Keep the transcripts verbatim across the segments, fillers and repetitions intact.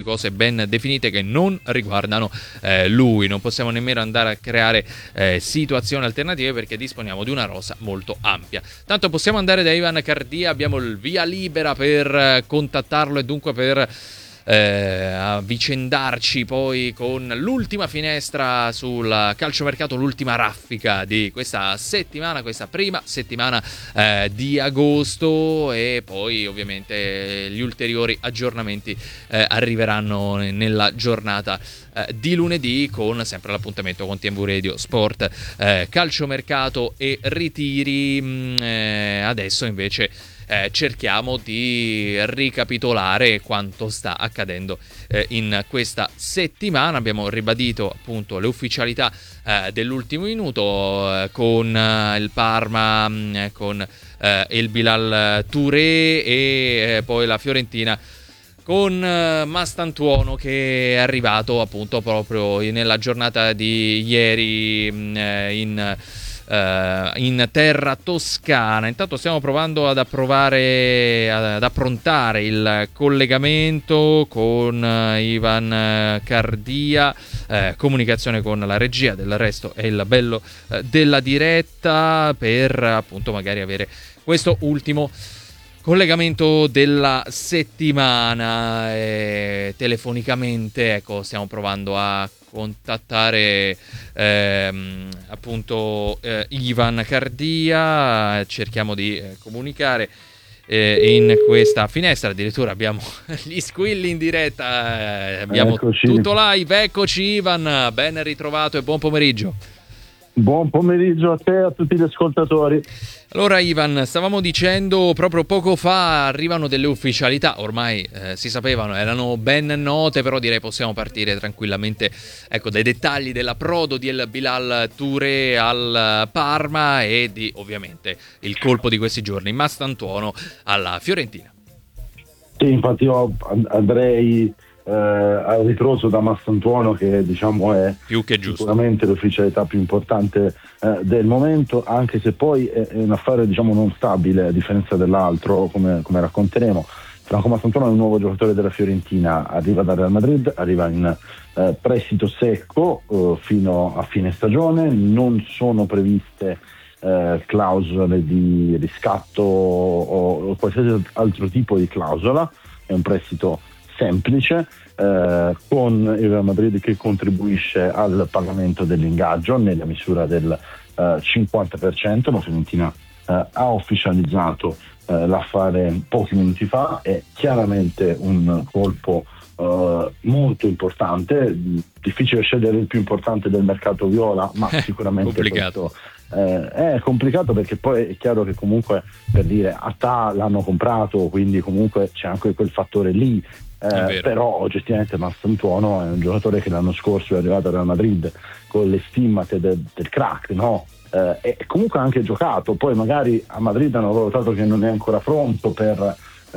cose ben definite che non riguardano eh, lui. Non possiamo nemmeno andare a creare eh, situazioni alternative perché disponiamo di una rosa molto ampia. Tanto possiamo andare da Ivan Cardia, abbiamo il via libera per eh, contattarlo e dunque per Eh, avvicendarci poi con l'ultima finestra sul calciomercato, l'ultima raffica di questa settimana, questa prima settimana eh, di agosto, e poi ovviamente gli ulteriori aggiornamenti eh, arriveranno nella giornata eh, di lunedì, con sempre l'appuntamento con T M V Radio Sport, eh, calciomercato e ritiri. Mh, eh, adesso invece Eh, cerchiamo di ricapitolare quanto sta accadendo eh, in questa settimana. Abbiamo ribadito appunto le ufficialità eh, dell'ultimo minuto eh, con eh, il Parma, mh, con eh, il Bilal Touré, e eh, poi la Fiorentina con uh, Mastantuono, che è arrivato appunto proprio nella giornata di ieri mh, in Uh, in terra toscana. Intanto stiamo provando ad approvare, ad approntare il collegamento con uh, Ivan Cardia, uh, comunicazione con la regia. Del resto è il bello uh, della diretta, per appunto magari avere questo ultimo collegamento della settimana. E telefonicamente, ecco, stiamo provando a contattare ehm, appunto eh, Ivan Cardia. Cerchiamo di eh, comunicare eh, in questa finestra. Addirittura abbiamo gli squilli in diretta, eh, abbiamo eccoci. Tutto live. Eccoci Ivan, ben ritrovato e buon pomeriggio. Buon pomeriggio a te e a tutti gli ascoltatori. Allora Ivan, stavamo dicendo proprio poco fa, arrivano delle ufficialità, ormai eh, si sapevano, erano ben note, però direi possiamo partire tranquillamente, ecco, dai dettagli dell'approdo di El Bilal Touré al Parma e di ovviamente il colpo di questi giorni, Mastantuono alla Fiorentina. Sì, infatti io andrei eh, al ritroso da Mastantuono, che diciamo è più che giusto, sicuramente l'ufficialità più importante eh, del momento, anche se poi è, è un affare diciamo non stabile, a differenza dell'altro, come, come racconteremo. Franco Mastantuono è un nuovo giocatore della Fiorentina, arriva dal Real Madrid, arriva in eh, prestito secco eh, fino a fine stagione, non sono previste eh, clausole di riscatto o, o qualsiasi altro tipo di clausola, è un prestito semplice, eh, con il Real Madrid che contribuisce al pagamento dell'ingaggio nella misura del eh, cinquanta per cento. La Fiorentina eh, ha ufficializzato eh, l'affare pochi minuti fa, è chiaramente un colpo eh, molto importante, difficile scegliere il più importante del mercato viola, ma sicuramente complicato. Questo Eh, è complicato, perché poi è chiaro che comunque, per dire, Atta l'hanno comprato, quindi comunque c'è anche quel fattore lì, eh, però oggettivamente Mastantuono è un giocatore che l'anno scorso è arrivato al Real Madrid con le stimmate del, del crack, no? Eh, e comunque ha anche giocato, poi magari a Madrid hanno valutato che non è ancora pronto per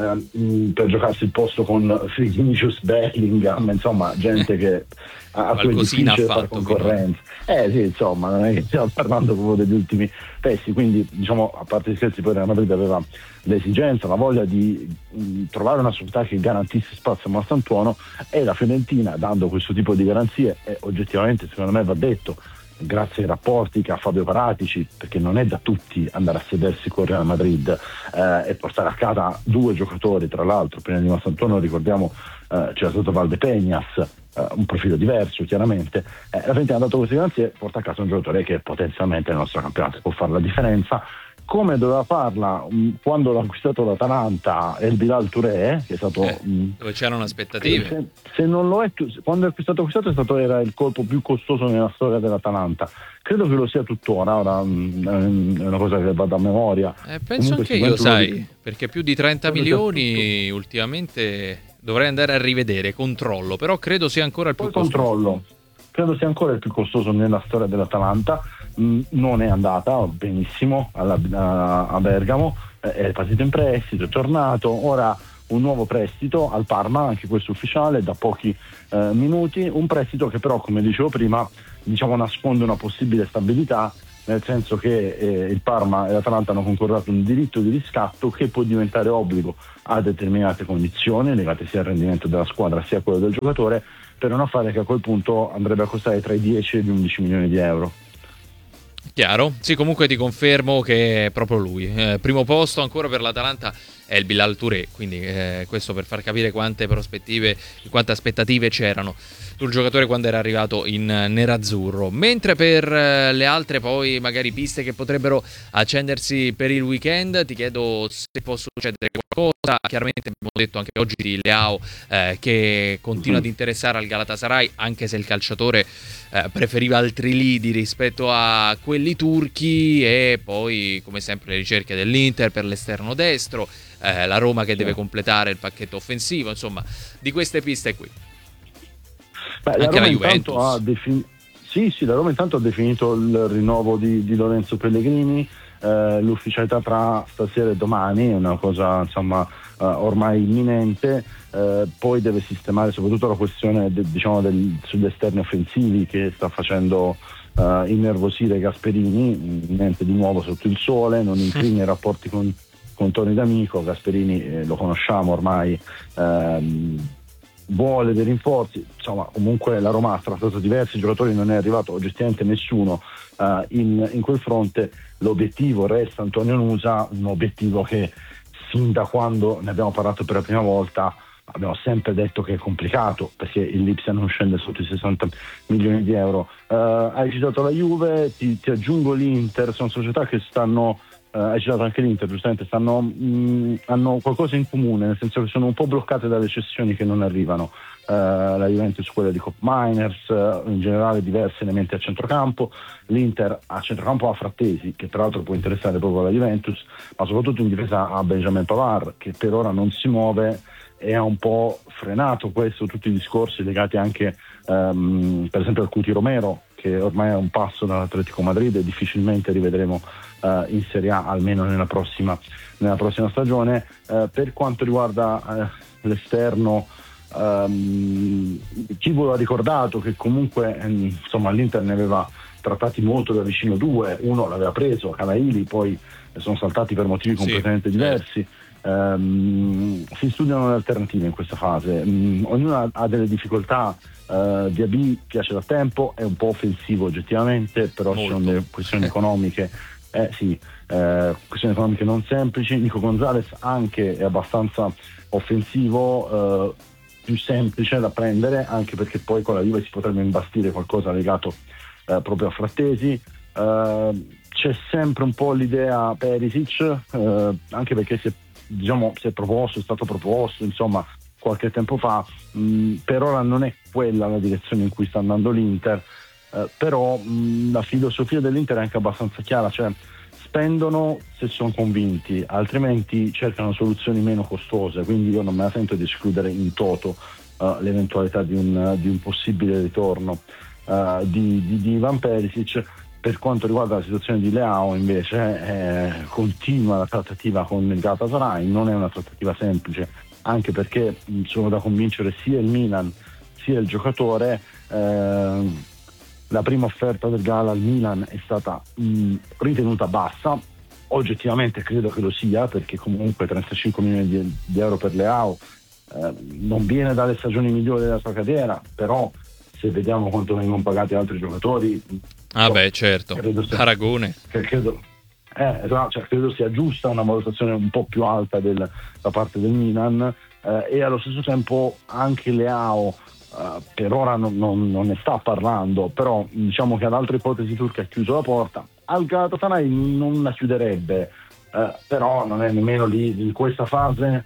eh, per giocarsi il posto con Vinicius, Bellingham, insomma gente che a cui è difficile fare concorrenza. Eh sì, insomma, non è che stiamo parlando proprio degli ultimi pezzi, quindi diciamo, a parte gli scherzi, poi Real Madrid aveva l'esigenza, la voglia di mh, trovare una società che garantisse spazio a Mastantuono, e la Fiorentina, dando questo tipo di garanzie, e oggettivamente secondo me va detto, grazie ai rapporti che ha Fabio Paratici, perché non è da tutti andare a sedersi con Real Madrid eh, e portare a casa due giocatori, tra l'altro prima di Mastantuono ricordiamo eh, c'era stato Valdepeñas, eh, un profilo diverso chiaramente, eh, la Fiorentina ha dato queste garanzie, porta a casa un giocatore che potenzialmente nel nostro campionato può fare la differenza, come doveva farla um, quando l'ha acquistato l'Atalanta El Bilal Touré, che è stato eh, um, dove c'erano aspettative. Se, se non lo è, quando è stato acquistato è stato era il colpo più costoso nella storia dell'Atalanta. Credo che lo sia tuttora, ora um, è una cosa che vado a memoria. Eh, penso Comunque, anche io, sai, di... perché più di trenta milioni ultimamente dovrei andare a rivedere, controllo, però credo sia ancora il più Poi costoso. Controllo. Credo sia ancora il più costoso nella storia dell'Atalanta. Mm, non è andata benissimo alla, a, a Bergamo, eh, è partito in prestito, è tornato, ora un nuovo prestito al Parma, anche questo ufficiale, da pochi eh, minuti, un prestito che però, come dicevo prima, diciamo nasconde una possibile stabilità, nel senso che eh, il Parma e l'Atalanta hanno concordato un diritto di riscatto che può diventare obbligo a determinate condizioni legate sia al rendimento della squadra sia a quello del giocatore, per un affare che a quel punto andrebbe a costare tra i dieci e gli undici milioni di euro. Chiaro? Sì, comunque ti confermo che è proprio lui. Eh, primo posto ancora per l'Atalanta è il Bilal Touré, quindi eh, questo per far capire quante prospettive, quante aspettative c'erano sul giocatore quando era arrivato in nerazzurro. Mentre per eh, le altre poi magari piste che potrebbero accendersi per il weekend, ti chiedo se può succedere qualcosa. Chiaramente abbiamo detto anche oggi di Leao eh, che continua ad interessare al Galatasaray, anche se il calciatore eh, preferiva altri lidi rispetto a quelli turchi, e poi come sempre le ricerche dell'Inter per l'esterno destro, eh, la Roma che deve completare il pacchetto offensivo, insomma di queste piste qui. Beh, la Roma intanto ha defin- sì, sì, la Roma intanto ha definito il rinnovo di, di Lorenzo Pellegrini, eh, l'ufficialità tra stasera e domani è una cosa insomma eh, ormai imminente, eh, poi deve sistemare soprattutto la questione de, diciamo del, sugli esterni offensivi che sta facendo eh, innervosire Gasperini, niente di nuovo sotto il sole, non incrina i rapporti con, con Toni D'Amico. Gasperini eh, lo conosciamo ormai, ehm, vuole dei rinforzi, insomma comunque la Roma ha trattato diversi giocatori, non è arrivato oggettivamente nessuno uh, in, in quel fronte. L'obiettivo resta Antonio Nusa, un obiettivo che sin da quando ne abbiamo parlato per la prima volta abbiamo sempre detto che è complicato, perché il Lipsia non scende sotto i sessanta milioni di euro. Uh, hai citato la Juve, ti, ti aggiungo l'Inter, sono società che stanno Uh, hai citato anche l'Inter, giustamente, stanno, mh, hanno qualcosa in comune, nel senso che sono un po' bloccate dalle cessioni che non arrivano. Uh, la Juventus quella di Cop Miners, uh, in generale diversi elementi a centrocampo. L'Inter a centrocampo ha Frattesi, che tra l'altro può interessare proprio alla Juventus, ma soprattutto in difesa ha Benjamin Pavard, che per ora non si muove e ha un po' frenato questo, tutti i discorsi legati anche um, per esempio al Cuti Romero, che ormai è un passo dall'Atletico Madrid e difficilmente rivedremo uh, in Serie A, almeno nella prossima, nella prossima stagione. Uh, per quanto riguarda uh, l'esterno, um, chi ve l'ha ricordato che comunque um, insomma l'Inter ne aveva trattati molto da vicino due, uno l'aveva preso, Calaili, poi sono saltati per motivi completamente sì, diversi. Um, si studiano le alternative in questa fase, um, ognuno ha, ha delle difficoltà. Uh, Diaby piace da tempo, è un po' offensivo oggettivamente, però ci sono delle questioni economiche eh, sì, eh, questioni economiche non semplici. Nico Gonzalez anche è abbastanza offensivo, eh, più semplice da prendere, anche perché poi con la Juve si potrebbe imbastire qualcosa legato eh, proprio a Frattesi. Uh, c'è sempre un po' l'idea Perisic, uh, anche perché si è, diciamo, si è proposto, è stato proposto insomma qualche tempo fa, mh, per ora non è quella la direzione in cui sta andando l'Inter, uh, però mh, la filosofia dell'Inter è anche abbastanza chiara, cioè spendono se sono convinti, altrimenti cercano soluzioni meno costose, quindi io non me la sento di escludere in toto uh, l'eventualità di un, di un possibile ritorno uh, di, di, di Ivan Perisic. Per quanto riguarda la situazione di Leao invece eh, continua la trattativa con il Galatasaray, non è una trattativa semplice, anche perché mh, sono da convincere sia il Milan sia il giocatore. Eh, la prima offerta del Gala al Milan è stata mh, ritenuta bassa, oggettivamente credo che lo sia, perché comunque trentacinque milioni di, di euro per Leao eh, non viene dalle stagioni migliori della sua carriera, però se vediamo quanto vengono pagati altri giocatori, ah so, beh certo, sia, paragone credo, eh, cioè, credo sia giusta una valutazione un po' più alta del, da parte del Milan, eh, e allo stesso tempo anche Leao eh, per ora non, non, non ne sta parlando, però diciamo che ad altre ipotesi turche ha chiuso la porta. Al Galatasaray non la chiuderebbe, eh, però non è nemmeno lì in questa fase,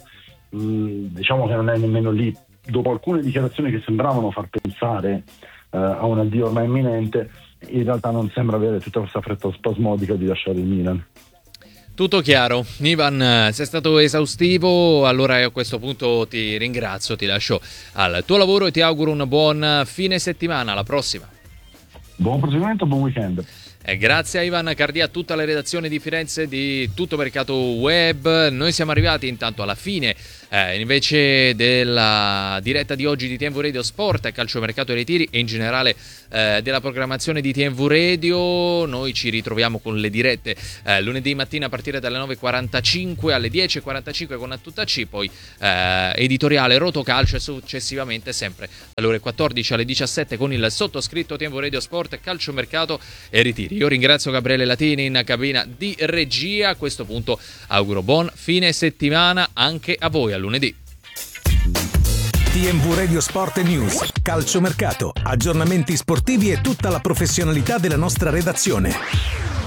mh, diciamo che non è nemmeno lì. Dopo alcune dichiarazioni che sembravano far pensare uh, a un addio ormai imminente, in realtà non sembra avere tutta questa fretta spasmodica di lasciare il Milan. Tutto chiaro. Ivan, sei stato esaustivo, allora a questo punto ti ringrazio, ti lascio al tuo lavoro e ti auguro un buon fine settimana. Alla prossima. Buon proseguimento, buon weekend. E grazie a Ivan Cardia, a tutta la redazione di Firenze di Tutto Mercato Web. Noi siamo arrivati intanto alla fine Eh, invece della diretta di oggi di T M V Radio Sport, calciomercato e ritiri e in generale eh, della programmazione di T M V Radio, noi ci ritroviamo con le dirette eh, lunedì mattina a partire dalle nove e quarantacinque alle dieci e quarantacinque con A Tutta C, poi eh, editoriale Rotocalcio e successivamente sempre dalle ore quattordici alle diciassette con il sottoscritto T M V Radio Sport, calciomercato e ritiri. Io ringrazio Gabriele Latini in cabina di regia. A questo punto auguro buon fine settimana anche a voi. A lunedì. T M V Radio Sport News, calciomercato, aggiornamenti sportivi e tutta la professionalità della nostra redazione.